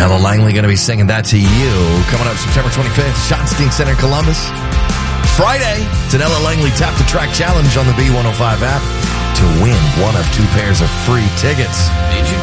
Ella Langley going to be singing that to you. Coming up September 25th, Schottenstein Center, Columbus. Friday, it's an Ella Langley Tap the Track Challenge on the B105 app to win one of 2 pairs of free tickets. Did you